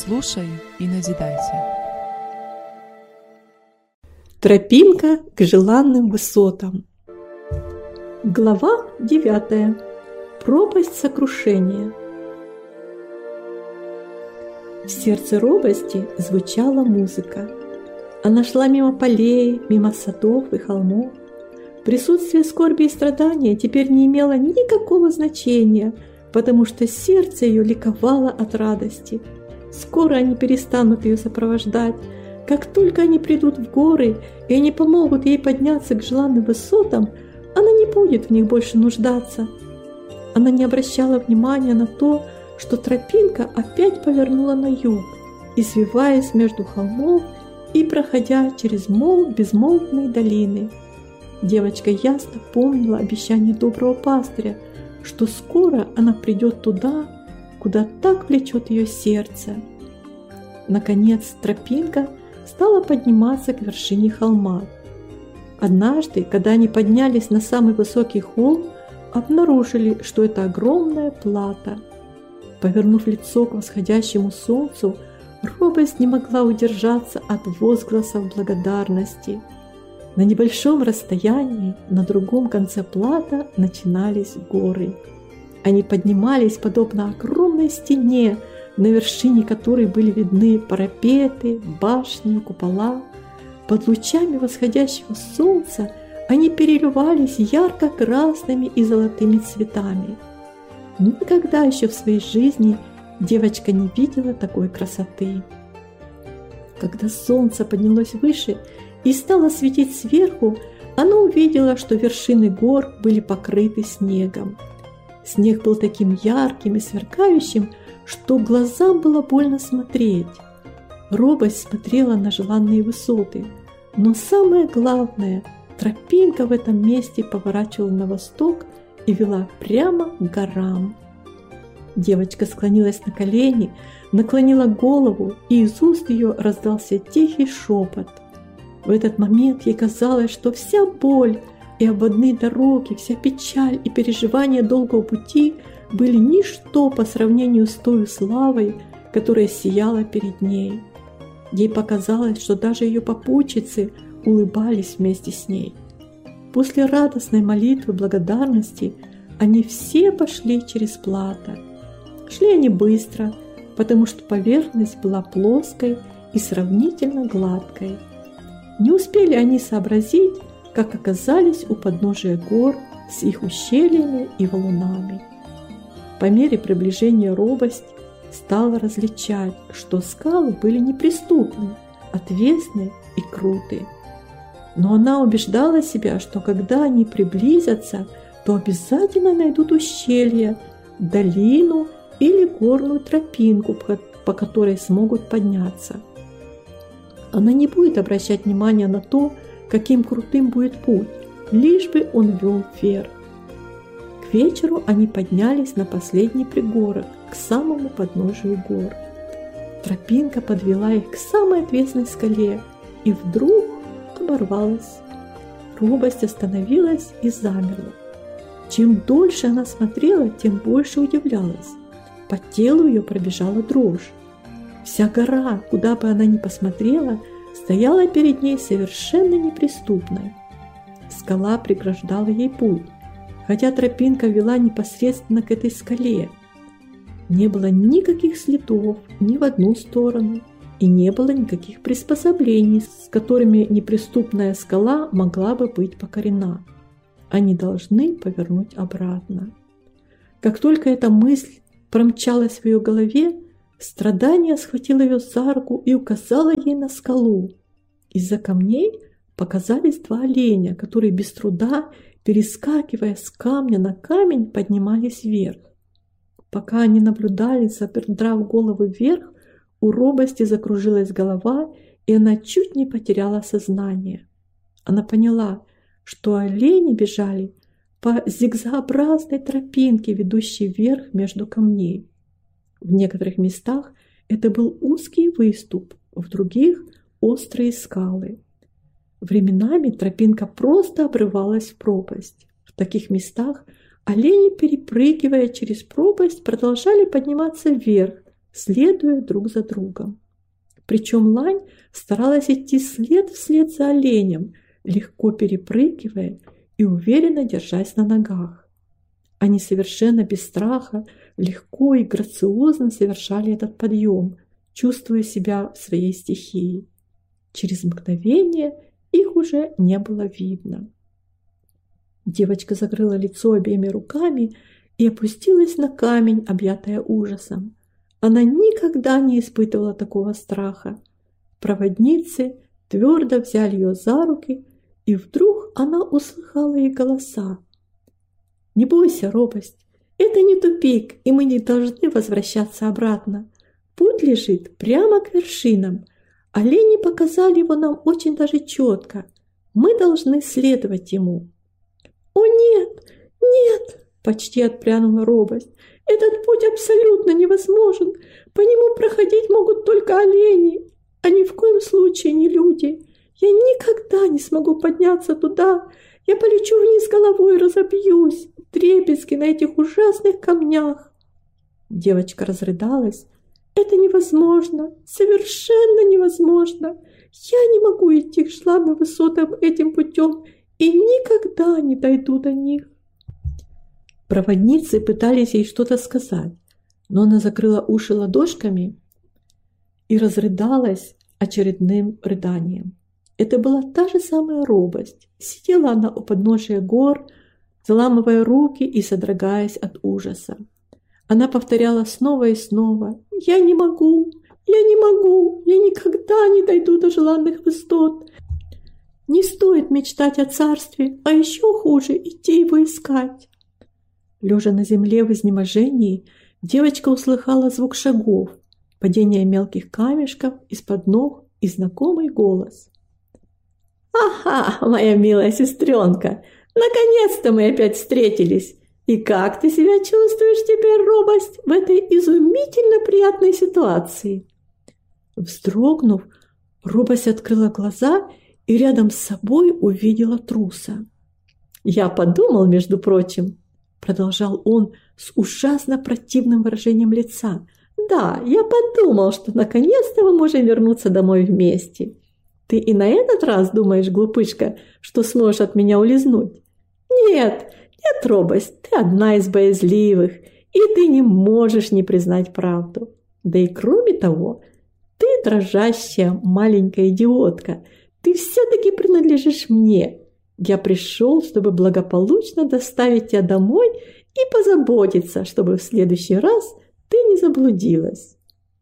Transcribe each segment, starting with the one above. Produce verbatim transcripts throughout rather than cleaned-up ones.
слушай и назидайся. Тропинка к желанным высотам. Глава девятая. Пропасть сокрушения. В сердце робости звучала музыка. Она шла мимо полей, мимо садов и холмов. Присутствие скорби и страдания теперь не имело никакого значения, потому что сердце ее ликовало от радости. Скоро они перестанут ее сопровождать. Как только они придут в горы, и они помогут ей подняться к желанным высотам, она не будет в них больше нуждаться. Она не обращала внимания на то, что тропинка опять повернула на юг, извиваясь между холмов и проходя через мол безмолвные долины. Девочка ясно помнила обещание доброго пастыря, что скоро она придет туда, куда так влечет ее сердце. Наконец тропинка стала подниматься к вершине холма. Однажды, когда они поднялись на самый высокий холм, обнаружили, что это огромная плата. Повернув лицо к восходящему солнцу, робость не могла удержаться от возгласов благодарности. На небольшом расстоянии, на другом конце плата, начинались горы. Они поднимались подобно огромной стене, на вершине которой были видны парапеты, башни, купола. Под лучами восходящего солнца они переливались ярко-красными и золотыми цветами. Никогда еще в своей жизни девочка не видела такой красоты. Когда солнце поднялось выше и стало светить сверху, она увидела, что вершины гор были покрыты снегом. Снег был таким ярким и сверкающим, что глазам было больно смотреть. Робость смотрела на желанные высоты, но самое главное, тропинка в этом месте поворачивала на восток и вела прямо к горам. Девочка склонилась на колени, наклонила голову, и из уст ее раздался тихий шепот. В этот момент ей казалось, что вся боль и ободные дороги, вся печаль и переживания долгого пути были ничто по сравнению с той славой, которая сияла перед ней. Ей показалось, что даже ее попутчицы улыбались вместе с ней. После радостной молитвы благодарности они все пошли через плато. Шли они быстро, потому что поверхность была плоской и сравнительно гладкой. Не успели они сообразить, как оказались у подножия гор с их ущельями и валунами. По мере приближения робость стала различать, что скалы были неприступны, отвесны и крутые. Но она убеждала себя, что когда они приблизятся, то обязательно найдут ущелье, долину или горную тропинку, по которой смогут подняться. Она не будет обращать внимания на то, каким крутым будет путь, лишь бы он вел вверх. К вечеру они поднялись на последний пригорок, к самому подножию гор. Тропинка подвела их к самой отвесной скале и вдруг оборвалась. Робость остановилась и замерла. Чем дольше она смотрела, тем больше удивлялась. По телу ее пробежала дрожь. Вся гора, куда бы она ни посмотрела, стояла перед ней совершенно неприступной. Скала преграждала ей путь, хотя тропинка вела непосредственно к этой скале. Не было никаких следов ни в одну сторону, и не было никаких приспособлений, с которыми неприступная скала могла бы быть покорена. Они должны повернуть обратно. Как только эта мысль промчалась в ее голове, страдание схватило ее за руку и указало ей на скалу. Из-за камней показались два оленя, которые без труда, перескакивая с камня на камень, поднимались вверх. Пока они наблюдали, задрав головы вверх, у робости закружилась голова, и она чуть не потеряла сознание. Она поняла, что олени бежали по зигзагообразной тропинке, ведущей вверх между камней. В некоторых местах это был узкий выступ, в других – острые скалы. Временами тропинка просто обрывалась в пропасть. В таких местах олени, перепрыгивая через пропасть, продолжали подниматься вверх, следуя друг за другом. Причем лань старалась идти след вслед за оленем, легко перепрыгивая и уверенно держась на ногах. Они совершенно без страха, легко и грациозно совершали этот подъем, чувствуя себя в своей стихии. Через мгновение их уже не было видно. Девочка закрыла лицо обеими руками и опустилась на камень, объятая ужасом. Она никогда не испытывала такого страха. Проводницы твердо взяли ее за руки, и вдруг она услыхала их голоса. «Не бойся, робость, это не тупик, и мы не должны возвращаться обратно. Путь лежит прямо к вершинам. Олени показали его нам очень даже четко. Мы должны следовать ему». «О нет, нет!» – почти отпрянула робость. «Этот путь абсолютно невозможен. По нему проходить могут только олени, а ни в коем случае не люди. Я никогда не смогу подняться туда. Я полечу вниз головой и разобьюсь вдребезги на этих ужасных камнях». Девочка разрыдалась. «Это невозможно, совершенно невозможно. Я не могу идти к желанным высотам этим путем и никогда не дойду до них». Проводницы пытались ей что-то сказать, но она закрыла уши ладошками и разрыдалась очередным рыданием. Это была та же самая робость. Сидела она у подножия гор, заламывая руки и содрогаясь от ужаса. Она повторяла снова и снова: «Я не могу, я не могу, я никогда не дойду до желанных высот. Не стоит мечтать о царстве, а еще хуже идти его искать». Лежа на земле в изнеможении, девочка услыхала звук шагов, падение мелких камешков из-под ног и знакомый голос. «Ага, моя милая сестренка, наконец-то мы опять встретились. И как ты себя чувствуешь теперь, робость, в этой изумительно приятной ситуации?» Вздрогнув, робость открыла глаза и рядом с собой увидела труса. «Я подумал, между прочим», — продолжал он с ужасно противным выражением лица. «Да, я подумал, что наконец-то мы можем вернуться домой вместе. Ты и на этот раз думаешь, глупышка, что сможешь от меня улизнуть? Нет, нет, робость, ты одна из боязливых, и ты не можешь не признать правду. Да и кроме того, ты дрожащая маленькая идиотка, ты все-таки принадлежишь мне. Я пришел, чтобы благополучно доставить тебя домой и позаботиться, чтобы в следующий раз ты не заблудилась».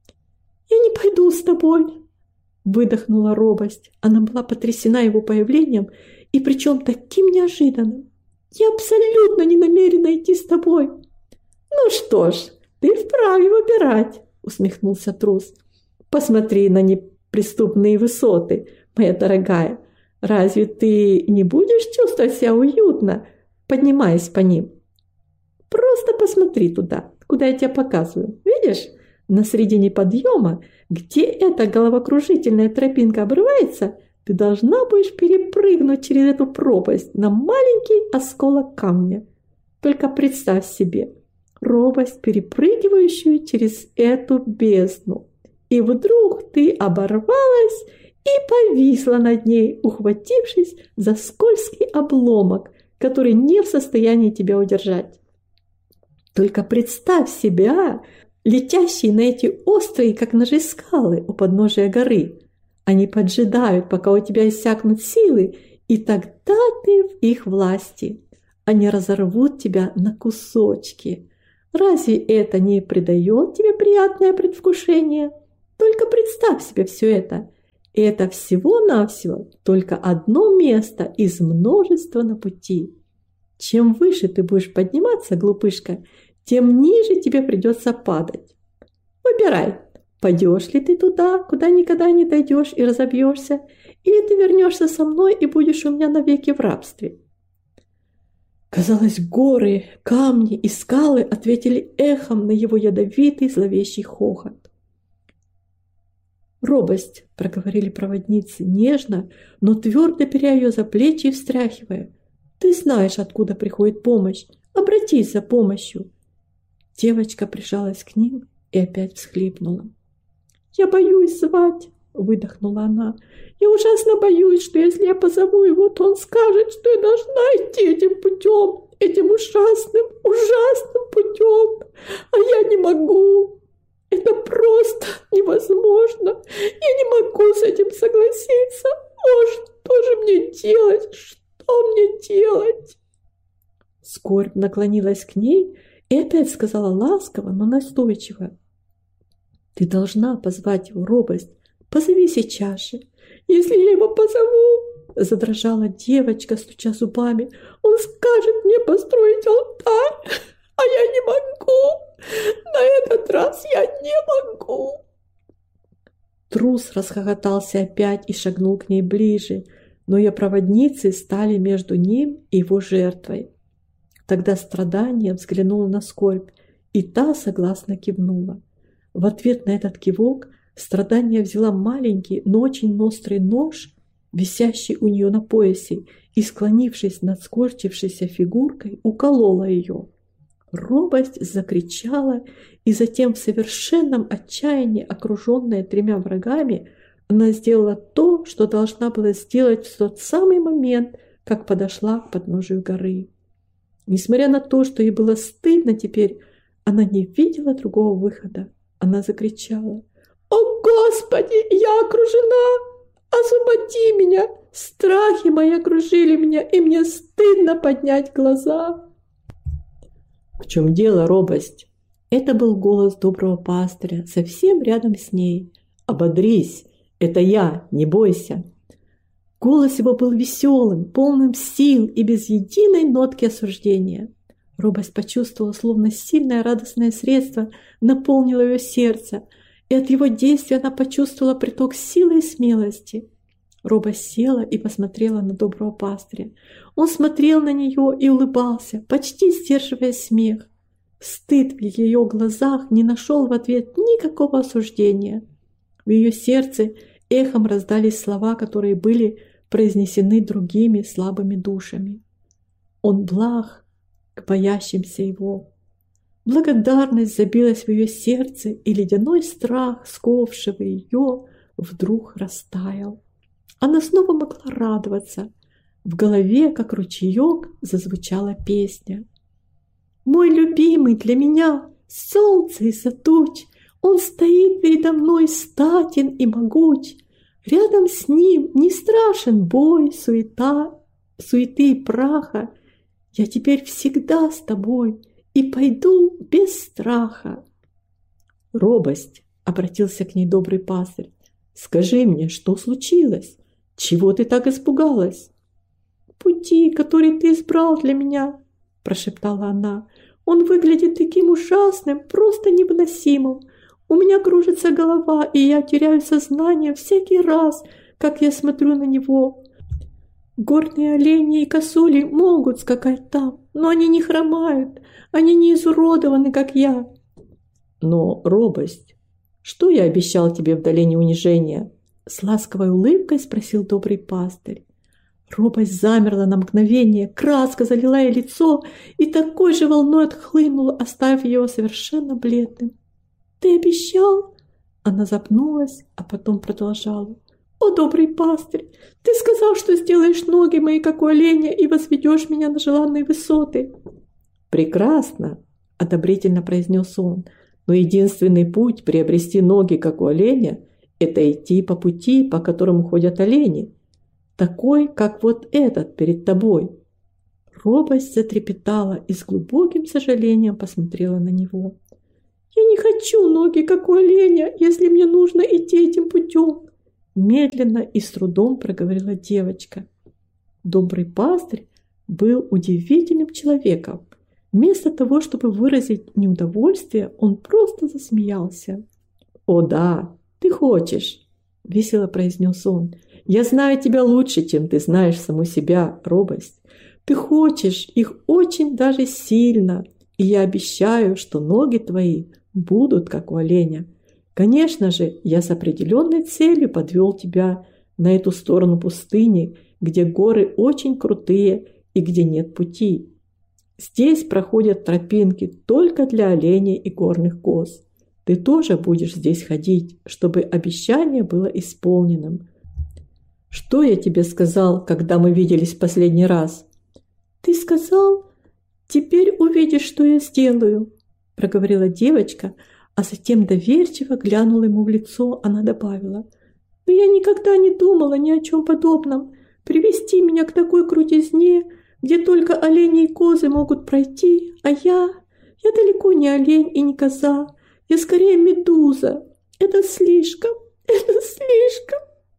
«Я не пойду с тобой», — выдохнула робость. Она была потрясена его появлением, и причем таким неожиданным. «Я абсолютно не намерена идти с тобой». «Ну что ж, ты вправе выбирать», — усмехнулся трус. «Посмотри на неприступные высоты, моя дорогая. Разве ты не будешь чувствовать себя уютно, поднимаясь по ним? Просто посмотри туда, куда я тебе показываю. Видишь, на середине подъема, где эта головокружительная тропинка обрывается, ты должна будешь перепрыгнуть через эту пропасть на маленький осколок камня. Только представь себе робость, перепрыгивающую через эту бездну. И вдруг ты оборвалась и повисла над ней, ухватившись за скользкий обломок, который не в состоянии тебя удержать. Только представь себя, летящие на эти острые, как ножи, скалы у подножия горы. Они поджидают, пока у тебя иссякнут силы, и тогда ты в их власти. Они разорвут тебя на кусочки. Разве это не придает тебе приятное предвкушение? Только представь себе все это. И это всего-навсего только одно место из множества на пути. Чем выше ты будешь подниматься, глупышка, тем ниже тебе придется падать. Выбирай, пойдешь ли ты туда, куда никогда не дойдешь и разобьешься, или ты вернешься со мной и будешь у меня навеки в рабстве». Казалось, горы, камни и скалы ответили эхом на его ядовитый зловещий хохот. «Робость», — проговорили проводницы, нежно, но твердо беря ее за плечи и встряхивая. «Ты знаешь, откуда приходит помощь. Обратись за помощью». Девочка прижалась к ним и опять всхлипнула. «Я боюсь звать», — выдохнула она. «Я ужасно боюсь, что если я позову его, то он скажет, что я должна идти этим путем, этим ужасным, ужасным путем, а я не могу. Это просто невозможно. Я не могу с этим согласиться. О, что же мне делать? Что мне делать?» Скорбь наклонилась к ней и опять сказала ласково, но настойчиво: «Ты должна позвать его, робость. Позови сейчас же». «Если я его позову, — задрожала девочка, стуча зубами, — он скажет мне построить алтарь, а я не могу. На этот раз я не могу». Трус расхохотался опять и шагнул к ней ближе, но ее проводницы стали между ним и его жертвой. Тогда страдание взглянуло на скорбь, и та согласно кивнула. В ответ на этот кивок страдание взяла маленький, но очень острый нож, висящий у нее на поясе, и, склонившись над скорчившейся фигуркой, уколола ее. Робость закричала, и затем в совершенном отчаянии, окруженная тремя врагами, она сделала то, что должна была сделать в тот самый момент, как подошла к подножию горы. Несмотря на то, что ей было стыдно теперь, она не видела другого выхода. Она закричала: «О, Господи, я окружена! Освободи меня! Страхи мои окружили меня, и мне стыдно поднять глаза!» «В чем дело, робость?» Это был голос доброго пастыря, совсем рядом с ней. «Ободрись! Это я, не бойся!» Голос его был веселым, полным сил и без единой нотки осуждения. Робость почувствовала, словно сильное радостное средство наполнило ее сердце, и от его действия она почувствовала приток силы и смелости. Робость села и посмотрела на доброго пастыря. Он смотрел на нее и улыбался, почти сдерживая смех. Стыд в ее глазах не нашел в ответ никакого осуждения. В ее сердце эхом раздались слова, которые были произнесены другими слабыми душами. Он благ к боящимся его. Благодарность забилась в ее сердце, и ледяной страх, сковавший ее, вдруг растаял. Она снова могла радоваться. В голове, как ручеек, зазвучала песня. «Мой любимый для меня, солнце из-за туч, он стоит передо мной статен и могуч. Рядом с ним не страшен бой, суета, суеты и праха. Я теперь всегда с тобой и пойду без страха». «Робость», — обратился к ней добрый пастырь, — «скажи мне, что случилось? Чего ты так испугалась?» «Пути, который ты избрал для меня», — прошептала она. «Он выглядит таким ужасным, просто невыносимым. У меня кружится голова, и я теряю сознание всякий раз, как я смотрю на него. Горные олени и косули могут скакать там, но они не хромают, они не изуродованы, как я». «Но, робость, что я обещал тебе в долине унижения?» С ласковой улыбкой спросил добрый пастырь. Робость замерла на мгновение, краска залила ей лицо и такой же волной отхлынула, оставив его совершенно бледным. «Ты обещал?» Она запнулась, а потом продолжала. «О, добрый пастырь, ты сказал, что сделаешь ноги мои, как у оленя, и возведешь меня на желанные высоты». «Прекрасно!» – одобрительно произнес он. «Но единственный путь приобрести ноги, как у оленя, это идти по пути, по которому ходят олени, такой, как вот этот перед тобой». Робость затрепетала и с глубоким сожалением посмотрела на него. «Я не хочу ноги, как у оленя, если мне нужно идти этим путем», медленно и с трудом проговорила девочка. Добрый пастырь был удивительным человеком. Вместо того, чтобы выразить неудовольствие, он просто засмеялся. «О да, ты хочешь», — весело произнес он. «Я знаю тебя лучше, чем ты знаешь саму себя, робость. Ты хочешь их очень даже сильно, и я обещаю, что ноги твои будут, как у оленя. Конечно же, я с определенной целью подвел тебя на эту сторону пустыни, где горы очень крутые и где нет пути. Здесь проходят тропинки только для оленей и горных коз. Ты тоже будешь здесь ходить, чтобы обещание было исполненным. Что я тебе сказал, когда мы виделись в последний раз? Ты сказал, теперь увидишь, что я сделаю, проговорила девочка, а затем доверчиво глянула ему в лицо. Она добавила: но я никогда не думала ни о чем подобном. Привести меня к такой крутизне, где только олени и козы могут пройти, а я... Я далеко не олень и не коза. Я скорее медуза. Это слишком, это слишком.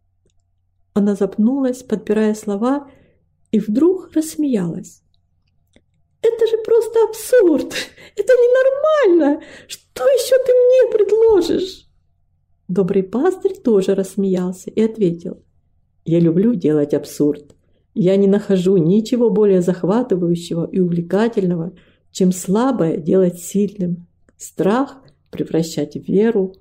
Она запнулась, подбирая слова, и вдруг рассмеялась. Это же просто абсурд! Это ненормально! Что еще ты мне предложишь? Добрый пастырь тоже рассмеялся и ответил: я люблю делать абсурд. Я не нахожу ничего более захватывающего и увлекательного, чем слабое делать сильным, страх превращать в веру,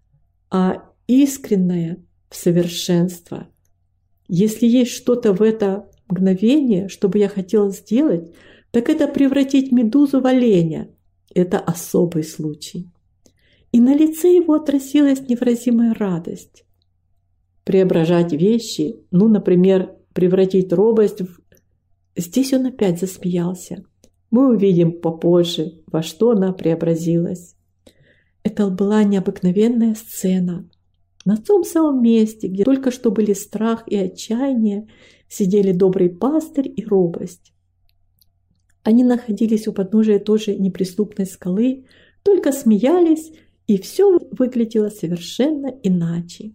а искреннее в совершенство. Если есть что-то в это мгновение, что бы я хотела сделать, так это превратить медузу в оленя. Это особый случай. И на лице его отразилась невыразимая радость. Преображать вещи, ну, например, превратить робость в... Здесь он опять засмеялся. Мы увидим попозже, во что она преобразилась. Это была необыкновенная сцена. На том самом месте, где только что были страх и отчаяние, сидели добрый пастырь и робость. Они находились у подножия той же неприступной скалы, только смеялись, и все выглядело совершенно иначе.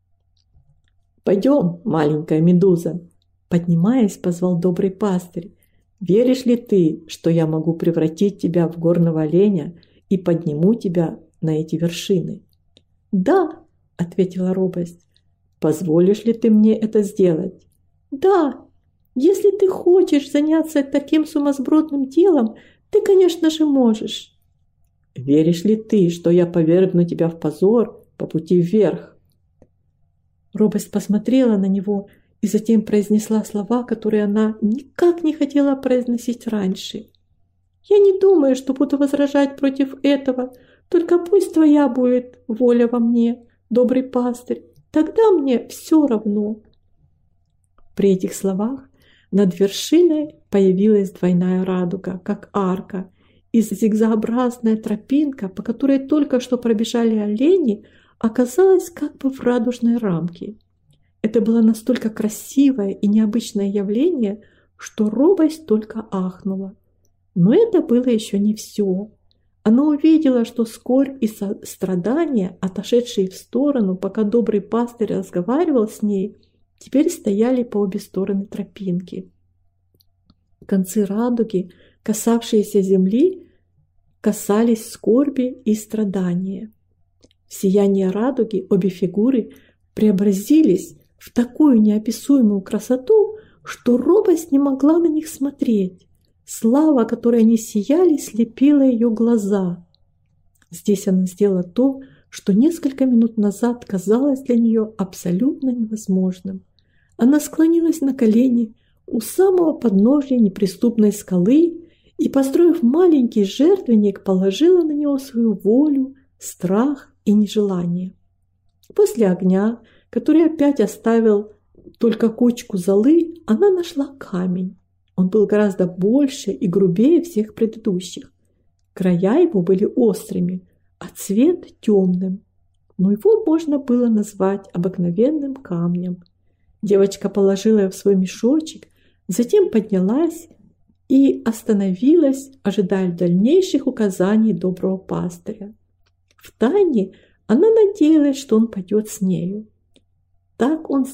«Пойдем, маленькая медуза!» Поднимаясь, позвал добрый пастырь. «Веришь ли ты, что я могу превратить тебя в горного оленя и подниму тебя на эти вершины?» «Да!» – ответила робость. «Позволишь ли ты мне это сделать?» «Да! Если ты хочешь заняться таким сумасбродным делом, ты, конечно же, можешь». «Веришь ли ты, что я повергну тебя в позор по пути вверх?» Робость посмотрела на него и затем произнесла слова, которые она никак не хотела произносить раньше. «Я не думаю, что буду возражать против этого, только пусть твоя будет воля во мне, добрый пастырь, тогда мне все равно». При этих словах над вершиной появилась двойная радуга, как арка, и зигзагообразная тропинка, по которой только что пробежали олени, оказалась как бы в радужной рамке. Это было настолько красивое и необычное явление, что робость только ахнула. Но это было еще не все. Она увидела, что скорбь и страдания, отошедшие в сторону, пока добрый пастырь разговаривал с ней, теперь стояли по обе стороны тропинки. Концы радуги, касавшиеся земли, касались скорби и страдания. В сиянии радуги обе фигуры преобразились в такую неописуемую красоту, что робость не могла на них смотреть. Слава, которой они сияли, слепила ее глаза. Здесь она сделала то, что несколько минут назад казалось для нее абсолютно невозможным. Она склонилась на колени у самого подножия неприступной скалы и, построив маленький жертвенник, положила на него свою волю, страх и нежелание. После огня, который опять оставил только кучку золы, она нашла камень. Он был гораздо больше и грубее всех предыдущих. Края его были острыми, а цвет темным, но его можно было назвать обыкновенным камнем. Девочка положила его в свой мешочек, затем поднялась и остановилась, ожидая дальнейших указаний доброго пастыря. Втайне она надеялась, что он пойдет с нею. Так он